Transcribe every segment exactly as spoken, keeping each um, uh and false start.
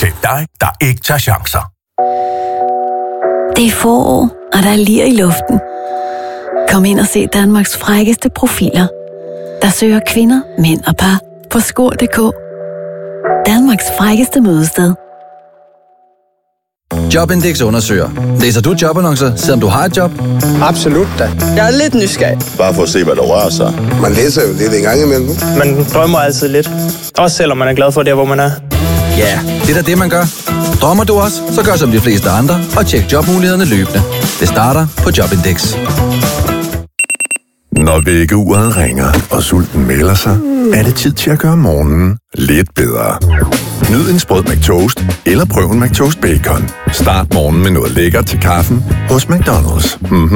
Til dig, der ikke tager chancer. Det er forår, og der er lir i luften. Kom ind og se Danmarks frækkeste profiler, der søger kvinder, mænd og par på skor punktum d k. Danmarks frækkeste mødested. Jobindex undersøger. Læser du jobannoncer, selvom du har et job? Absolut da. Jeg er lidt nysgerrig. Bare for at se, hvad der rører sig. Man læser jo lidt en gang imellem. Man drømmer altid lidt. Også selvom man er glad for det, hvor man er. Ja, det er da det, man gør. Drømmer du også, så gør som de fleste andre og tjek jobmulighederne løbende. Det starter på Jobindex. Når vækkeuret ringer, og sulten melder sig, er det tid til at gøre morgenen lidt bedre. Nyd en sprød McToast, eller prøv en McToast Bacon. Start morgenen med noget lækkert til kaffen hos McDonald's.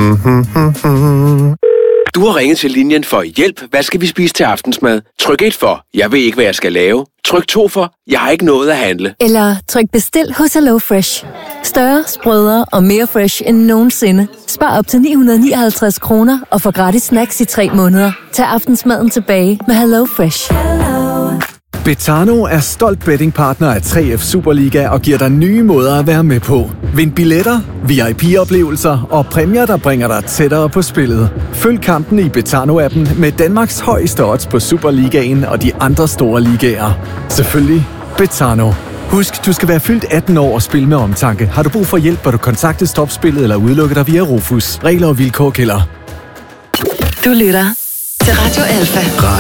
Du har ringet til linjen for hjælp. Hvad skal vi spise til aftensmad? Tryk et for, jeg ved ikke, hvad jeg skal lave. Tryk to for, jeg har ikke nået at handle. Eller tryk bestil hos Hello Fresh. Større, sprødere og mere fresh end nogensinde. Spar op til ni hundrede nioghalvtreds kroner og få gratis snacks i tre måneder. Tag aftensmaden tilbage med Hello Fresh. Betano er stolt bettingpartner af tre F Superliga og giver dig nye måder at være med på. Vind billetter, V I P-oplevelser og præmier, der bringer dig tættere på spillet. Følg kampen i Betano-appen med Danmarks højeste odds på Superligaen og de andre store ligaer. Selvfølgelig Betano. Husk, du skal være fyldt atten år og spille med omtanke. Har du brug for hjælp, bør du kontakte Stopspillet eller udelukke dig via Rufus. Regler og vilkår gælder. Du lytter til Radio Alfa.